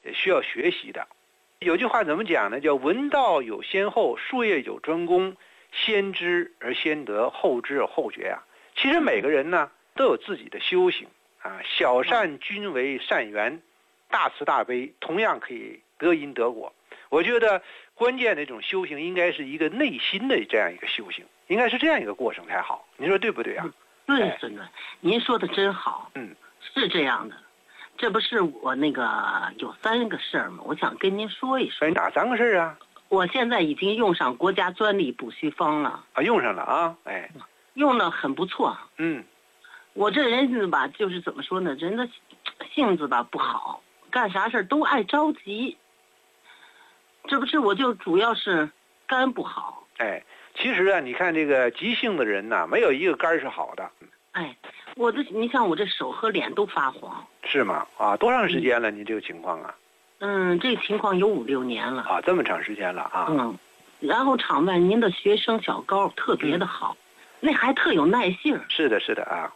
需要学习的。有句话怎么讲呢？叫文道有先后，术业有专攻，先知而先得，后知而后觉啊。其实每个人呢都有自己的修行啊，小善均为善缘，大慈大悲同样可以得因得果。我觉得关键的一种修行应该是一个内心的这样一个修行，应该是这样一个过程才好。您说对不对啊？ 对，孙子，您说的真好。是这样的。这不是我那个有3个事儿吗？我想跟您说一说。 哪3个事儿啊？ 我现在已经用上国家专利补须方了。 啊，用上了啊， 用的很不错。我这人吧，就是怎么说呢，人的性子吧不好，干啥事都爱着急。这不是我就主要是肝不好。 其实啊，你看这个急性的人呐，没有一个肝是好的。 你像我这手和脸都发黄。 是吗？啊，多长时间了？你这个情况啊？ 这个情况有5、6年了。 啊，这么长时间了啊。 然后场外您的学生小高特别的好，那还特有耐性。 是的，是的啊。